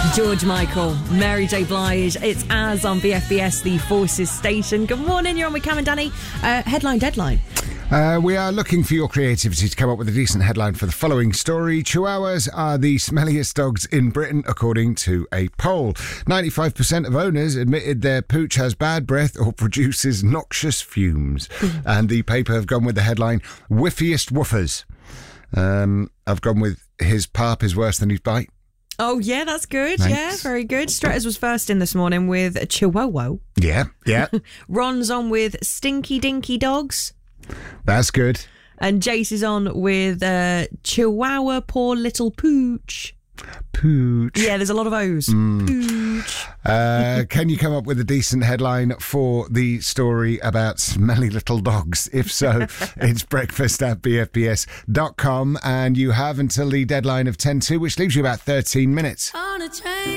George Michael, Mary J. Blige. It's Az on BFBS, the Forces station. Good morning, you're on with Cam and Danny. Headline deadline. We are looking for your creativity to come up with a decent headline for the following story. Chihuahuas are the smelliest dogs in Britain, according to a poll. 95% of owners admitted their pooch has bad breath or produces noxious fumes. And the paper have gone with the headline, Whiffiest Woofers. I've gone with his parp is worse than his bite. Oh, yeah, that's good. Thanks. Yeah, very good. Stratters was first in this morning with a Chihuahua. Yeah. Ron's on with Stinky Dinky Dogs. That's good. And Jace is on with Chihuahua Poor Little Pooch. Pooch. Yeah, there's a lot of O's. Pooch. Can you come up with a decent headline for the story about smelly little dogs? If so, it's breakfast@bfbs.com, and you have until the deadline of 10:02, which leaves you about 13 minutes. On a train.